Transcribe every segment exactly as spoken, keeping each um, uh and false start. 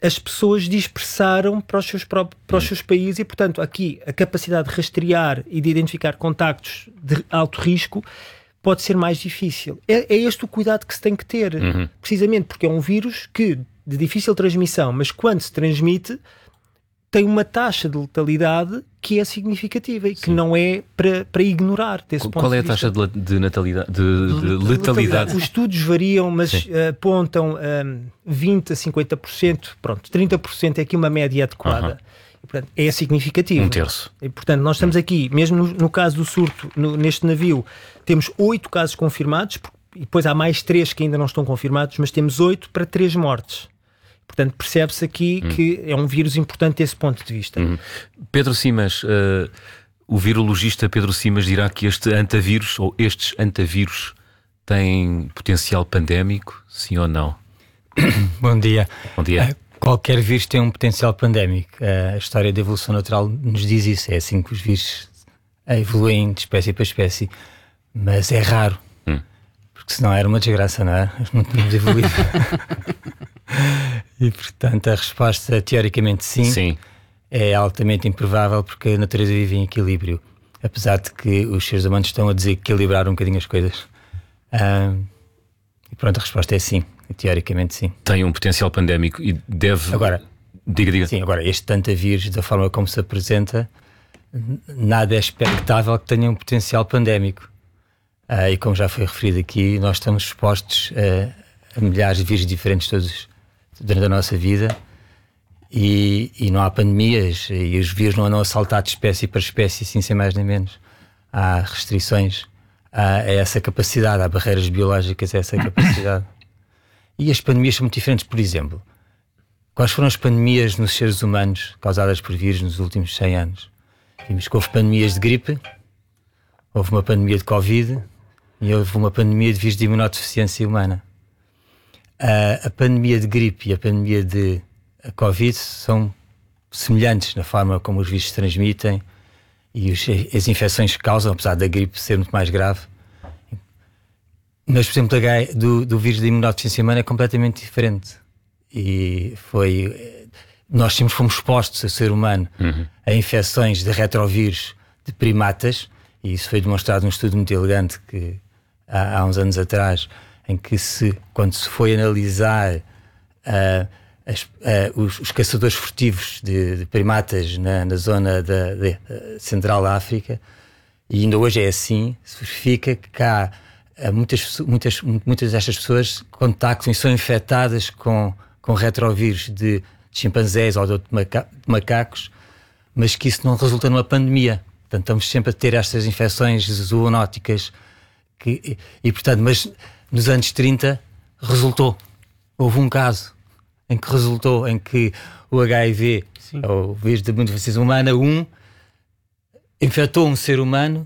as pessoas dispersaram para os seus, próprios, para os seus países e, portanto, aqui a capacidade de rastrear e de identificar contactos de alto risco pode ser mais difícil. É, é este o cuidado que se tem que ter, uhum. precisamente porque é um vírus que, de difícil transmissão, mas quando se transmite, tem uma taxa de letalidade que é significativa e que Sim. não é para, para ignorar desse Qual ponto Qual é a de taxa de, de natalidade, de, de letalidade? letalidade? Os estudos variam, mas uh, apontam um, vinte a cinquenta por cento, pronto, trinta por cento é aqui uma média adequada. Uh-huh. E, portanto, é significativo. Um terço. E, portanto, nós estamos aqui, mesmo no, no caso do surto, no, neste navio, temos oito casos confirmados, e depois há mais três que ainda não estão confirmados, mas temos oito para três mortes. Portanto, percebe-se aqui hum. que é um vírus importante desse ponto de vista. Hum. Pedro Simas, uh, o virologista Pedro Simas dirá que este antavírus, ou estes antavírus, têm potencial pandémico, sim ou não? Bom dia. Bom dia. Uh, qualquer vírus tem um potencial pandémico. Uh, a história da evolução natural nos diz isso. É assim que os vírus evoluem de espécie para espécie. Mas é raro. Hum. Porque senão era uma desgraça, não é? Não tínhamos evoluído. E, portanto, a resposta, teoricamente, sim, sim, é altamente improvável porque a natureza vive em equilíbrio. Apesar de que os seres humanos estão a desequilibrar um bocadinho as coisas. Ah, e pronto, a resposta é sim, teoricamente, sim. Tem um potencial pandémico e deve... Agora, diga, diga. Sim, agora, este tantavírus, da forma como se apresenta, nada é expectável que tenha um potencial pandémico. Ah, e como já foi referido aqui, nós estamos expostos a, a milhares de vírus diferentes todos durante a nossa vida e, e não há pandemias e os vírus não andam a saltar de espécie para espécie assim sem mais nem menos. Há restrições a, a essa capacidade, há barreiras biológicas a essa capacidade. E as pandemias são muito diferentes. Por exemplo, quais foram as pandemias nos seres humanos causadas por vírus nos últimos cem anos? Vimos que houve pandemias de gripe, houve uma pandemia de Covid e houve uma pandemia de vírus de imunodeficiência humana. Uh, a pandemia de gripe e a pandemia de a Covid são semelhantes na forma como os vírus se transmitem e os, as infecções que causam, apesar da gripe ser muito mais grave. Mas, por exemplo, do, do vírus da imunodeficiência humana é completamente diferente. E foi... Nós sempre fomos expostos, a ser humano, uhum. a infecções de retrovírus de primatas, e isso foi demonstrado num estudo muito elegante que há, há uns anos atrás, em que se, quando se foi analisar uh, as, uh, os, os caçadores furtivos de, de primatas na, na zona da, de, uh, central da África, e ainda hoje é assim, se verifica que há uh, muitas, muitas, muitas destas pessoas contactam e são infectadas com, com retrovírus de, de chimpanzés ou de, de, maca, de macacos, mas que isso não resulta numa pandemia. Portanto, estamos sempre a ter estas infecções zoonóticas que, e, e portanto, mas nos anos trinta resultou. Houve um caso em que resultou, em que o H I V, Sim. ou o vírus da imunodeficiência humana, um, infectou um ser humano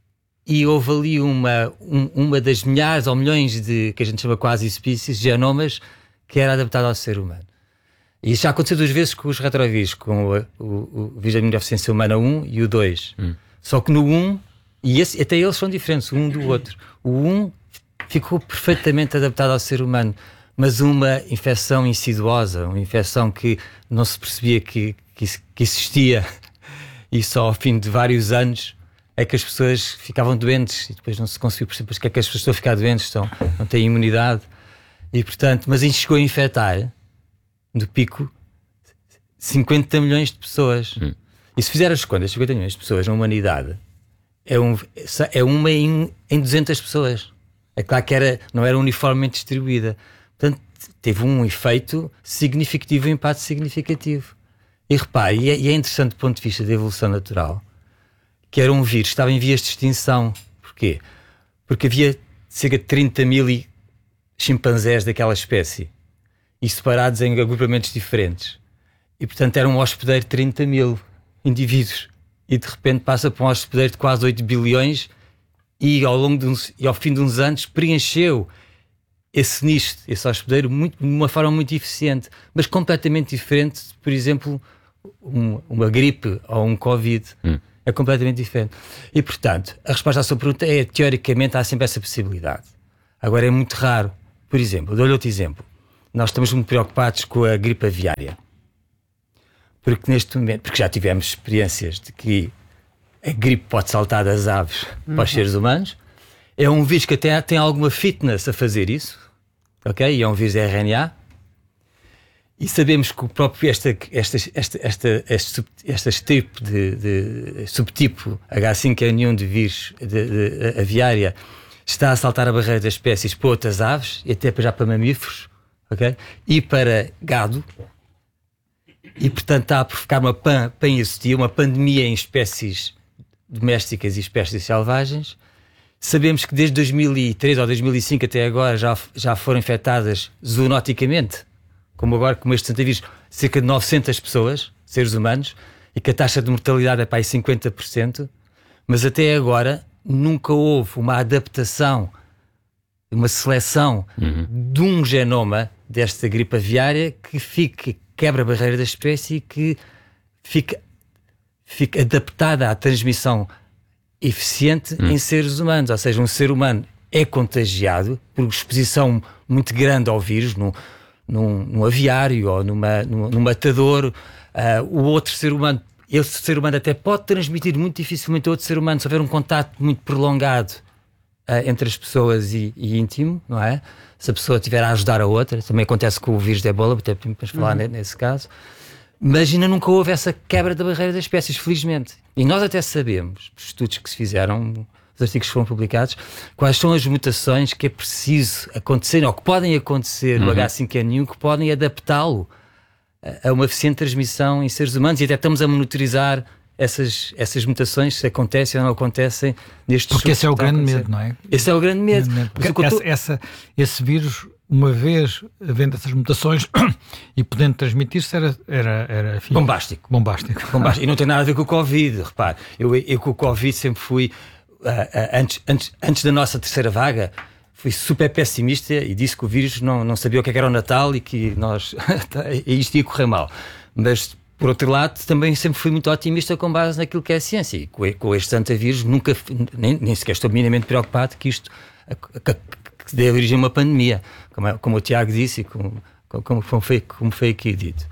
e houve ali uma, um, uma das milhares ou milhões de, que a gente chama quase espécies, genomas, que era adaptado ao ser humano. E isso já aconteceu duas vezes com os retrovírus, com o, o, o vírus da imunodeficiência humana um e o dois. Hum. Só que no um, e esse, até eles são diferentes, um do outro. O um ficou perfeitamente adaptado ao ser humano, mas uma infecção insidiosa, uma infecção que não se percebia que, que, que existia, e só ao fim de vários anos é que as pessoas ficavam doentes, e depois não se conseguiu perceber porque é que as pessoas estão a ficar doentes, estão, não têm imunidade, e portanto, mas a gente chegou a infectar, no pico, cinquenta milhões de pessoas. Hum. E se fizer as contas, cinquenta milhões de pessoas na humanidade, é, um, é uma em, em duzentas pessoas. É claro que era, não era uniformemente distribuída. Portanto, teve um efeito significativo, um impacto significativo. E repare, e é, e é interessante do ponto de vista da evolução natural, que era um vírus que estava em vias de extinção. Porquê? Porque havia cerca de trinta mil chimpanzés daquela espécie, e separados em agrupamentos diferentes. E, portanto, era um hospedeiro de trinta mil indivíduos. E, de repente, passa para um hospedeiro de quase oito bilhões e, ao longo de uns, e ao fim de uns anos, preencheu esse nicho, esse hospedeiro, muito, de uma forma muito eficiente, mas completamente diferente de, por exemplo, um, uma gripe ou um Covid. Hum. É completamente diferente. E, portanto, a resposta à sua pergunta é, teoricamente, há sempre essa possibilidade. Agora, é muito raro. Por exemplo, dou-lhe outro exemplo. nós estamos muito preocupados com a gripe aviária. Porque neste momento, porque já tivemos experiências de que a gripe pode saltar das aves uhum. para os seres humanos. É um vírus que até tem alguma fitness a fazer isso, ok? E é um vírus R N A. E sabemos que o próprio esta, esta, esta, esta, este, este tipo de, de subtipo H cinco N um de vírus de, de, de, aviária está a saltar a barreira das espécies para outras aves e até já para mamíferos, ok? E para gado. E portanto está a provocar uma pan, pan uma pandemia em espécies domésticas e espécies selvagens. Sabemos que desde dois mil e três ou dois mil e cinco até agora já, já foram infectadas zoonoticamente, como agora, como este vírus, cerca de novecentas pessoas, seres humanos, e que a taxa de mortalidade é para aí cinquenta por cento, mas até agora nunca houve uma adaptação, uma seleção uhum. de um genoma desta gripe aviária que fique, quebra a barreira da espécie e que fique, fique adaptada à transmissão eficiente uhum. em seres humanos. Ou seja, um ser humano é contagiado por exposição muito grande ao vírus, no Num, num aviário ou numa, num, num matador, uh, o outro ser humano, esse ser humano até pode transmitir muito dificilmente a outro ser humano se houver um contato muito prolongado uh, entre as pessoas e, e íntimo, não é? Se a pessoa estiver a ajudar a outra, também acontece com o vírus de Ebola, até podemos falar uhum. nesse caso. Mas ainda nunca houve essa quebra da barreira das espécies, felizmente. E nós até sabemos, por estudos que se fizeram, os artigos que foram publicados, quais são as mutações que é preciso acontecer, ou que podem acontecer no uhum. H cinco N um, que podem adaptá-lo a uma eficiente transmissão em seres humanos, e até estamos a monitorizar essas, essas mutações, se acontecem ou não acontecem nestes. Porque esse é o grande medo, não é? Esse é o grande medo. medo. Porque essa, tô... essa, esse vírus, uma vez havendo essas mutações e podendo transmitir-se, era, era, era enfim, bombástico. bombástico. Bombástico. E não tem nada a ver com o Covid, repare. Eu, eu com o Covid sempre fui... Uh, uh, antes, antes, antes da nossa terceira vaga, fui super pessimista e disse que o vírus não, não sabia o que era o Natal e que nós isto ia correr mal. Mas, por outro lado, também sempre fui muito otimista com base naquilo que é a ciência. E com, com este antivírus nunca, nem, nem sequer estou minimamente preocupado que isto que, que dê origem a uma pandemia, como, como o Tiago disse e como, como, como, foi, como foi aqui dito.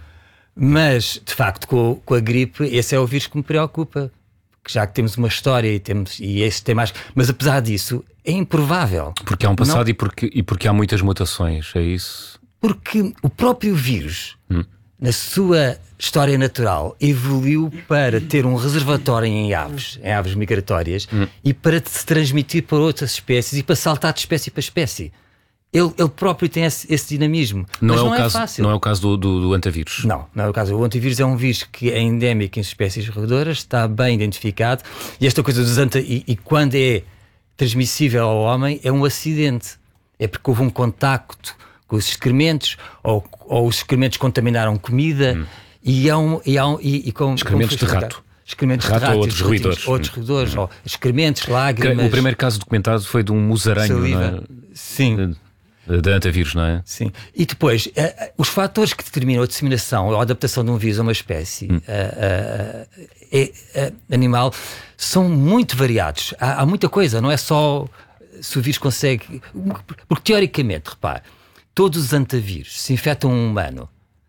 Mas, de facto, com, com a gripe, esse é o vírus que me preocupa. Já que temos uma história e, temos, e esse tem mais. Mas apesar disso, é improvável. Porque há um passado e porque, e porque há muitas mutações, é isso? Porque o próprio vírus, hum. na sua história natural, evoluiu para ter um reservatório em aves, em aves migratórias, hum. e para se transmitir para outras espécies e para saltar de espécie para espécie. Ele, ele próprio tem esse, esse dinamismo. Não, mas é, não o é caso, fácil. Não é o caso do, do, do antivírus. Não, não é o caso. O antivírus é um vírus que é endémico em espécies roedoras, está bem identificado. E esta coisa dos anti... E, e quando é transmissível ao homem, é um acidente. É porque houve um contacto com os excrementos, ou, ou os excrementos contaminaram comida, hum. e há um... E há um e, e com, excrementos de rato. Excrementos rato de rato ou outros roedores. Outros roedores, hum. ou excrementos, lágrimas... O primeiro caso documentado foi de um musaranho, não é? Sim. De antivírus, não é? Sim. E depois, uh, os fatores que determinam a disseminação ou a adaptação de um vírus a uma espécie hum. uh, uh, uh, uh, animal são muito variados. Há, há muita coisa, não é só se o vírus consegue... Porque, teoricamente, repare, todos os antivírus se infectam um humano.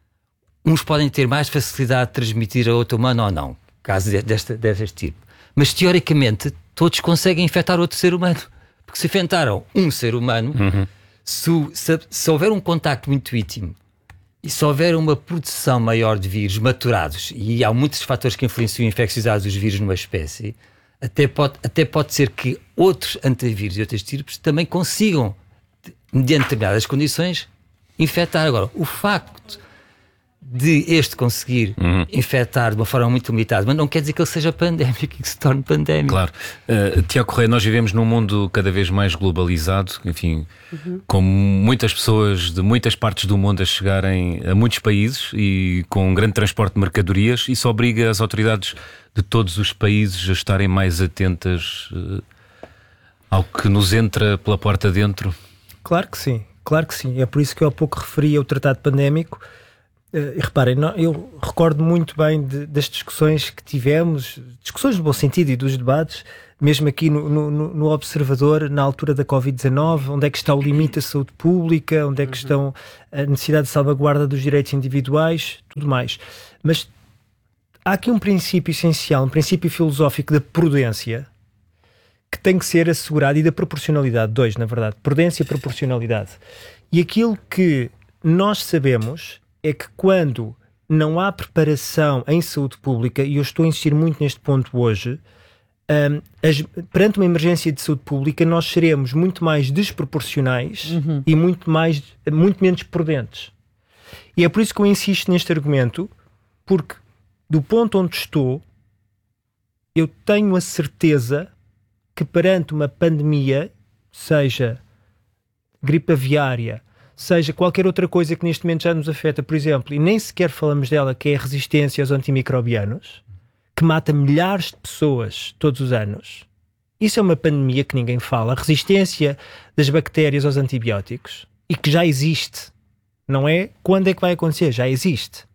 Uns podem ter mais facilidade de transmitir a outro humano ou não, caso deste, deste tipo. Mas, teoricamente, todos conseguem infectar outro ser humano. Porque se infectaram um ser humano... Uhum. Se, se, se houver um contacto muito íntimo e se houver uma produção maior de vírus maturados, e há muitos fatores que influenciam a infecciosidade dos vírus numa espécie, até pode, até pode ser que outros antivírus e outros tipos também consigam, mediante determinadas condições, infectar. Agora, o facto de este conseguir uhum. infectar de uma forma muito limitada, mas não quer dizer que ele seja pandémico e que se torne pandémico. Claro. Uh, Tiago Correia, nós vivemos num mundo cada vez mais globalizado, enfim, uhum. com muitas pessoas de muitas partes do mundo a chegarem a muitos países e com um grande transporte de mercadorias. Isso obriga as autoridades de todos os países a estarem mais atentas uh, ao que nos entra pela porta dentro? Claro que sim, claro que sim. É por isso que eu há pouco referi ao tratado pandémico. Uh, e reparem, não, eu recordo muito bem de, das discussões que tivemos, discussões no bom sentido e dos debates, mesmo aqui no, no, no Observador, na altura da covid dezanove, onde é que está o limite da saúde pública, onde é que estão a necessidade de salvaguarda dos direitos individuais, tudo mais. Mas há aqui um princípio essencial, um princípio filosófico da prudência, que tem que ser assegurado, e da proporcionalidade, dois, na verdade, prudência e proporcionalidade. E aquilo que nós sabemos é que quando não há preparação em saúde pública, e eu estou a insistir muito neste ponto hoje, um, as, perante uma emergência de saúde pública, nós seremos muito mais desproporcionais uhum. e muito, mais, muito menos prudentes. E é por isso que eu insisto neste argumento, porque do ponto onde estou, eu tenho a certeza que perante uma pandemia, seja gripe aviária, seja qualquer outra coisa que neste momento já nos afeta, por exemplo, e nem sequer falamos dela, que é a resistência aos antimicrobianos, que mata milhares de pessoas todos os anos. Isso é uma pandemia que ninguém fala. A resistência das bactérias aos antibióticos, e que já existe. Não é quando é que vai acontecer, já existe.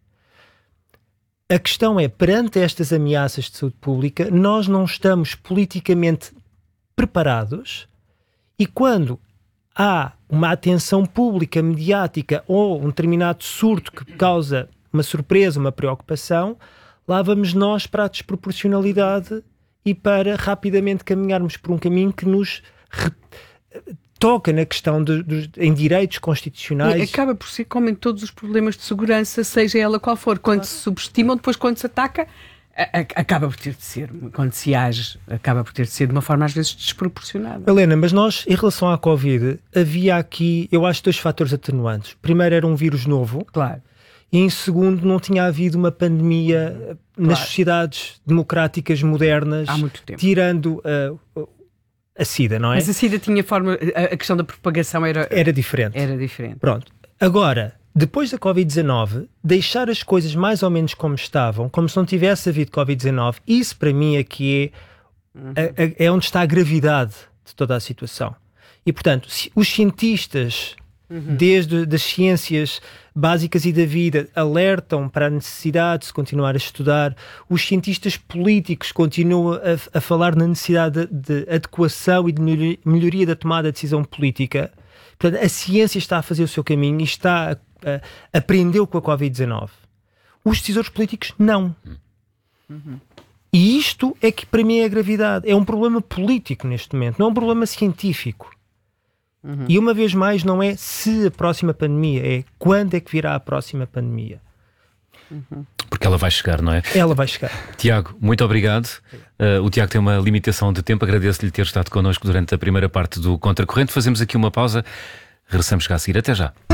A questão é, perante estas ameaças de saúde pública, nós não estamos politicamente preparados, e quando há uma atenção pública, mediática, ou um determinado surto que causa uma surpresa, uma preocupação, lá vamos nós para a desproporcionalidade e para rapidamente caminharmos por um caminho que nos re... toca na questão de, de, em direitos constitucionais. E acaba por ser como em todos os problemas de segurança, seja ela qual for, quando claro. se subestimam, depois quando se ataca, a, a, acaba por ter de ser, quando se age, acaba por ter de ser de uma forma às vezes desproporcionada. Helena, mas nós, em relação à Covid, havia aqui, eu acho, dois fatores atenuantes. Primeiro, era um vírus novo. Claro. E em segundo, não tinha havido uma pandemia claro. nas sociedades democráticas modernas, há muito tempo. Tirando uh, a SIDA, não é? Mas a SIDA tinha forma, a, a questão da propagação era... Era diferente. Era diferente. Pronto. Agora, depois da covid dezanove, deixar as coisas mais ou menos como estavam, como se não tivesse havido covid dezanove, isso para mim é que é, uhum. é, é onde está a gravidade de toda a situação. E, portanto, os cientistas, uhum. desde das ciências básicas e da vida, alertam para a necessidade de se continuar a estudar. Os cientistas políticos continuam a, a falar na necessidade de, de adequação e de melhoria, melhoria da tomada de decisão política. Portanto, a ciência está a fazer o seu caminho e está a, a, aprendeu com a covid dezanove. Os decisores políticos não. Uhum. E isto é que para mim é a gravidade. É um problema político neste momento, não é um problema científico. Uhum. E uma vez mais, não é se a próxima pandemia, é quando é que virá a próxima pandemia. Uhum. Porque ela vai chegar, não é? Ela vai chegar. Tiago, muito obrigado. Uh, o Tiago tem uma limitação de tempo. Agradeço-lhe ter estado connosco durante a primeira parte do Contracorrente. Fazemos aqui uma pausa. Regressamos já a seguir. Até já.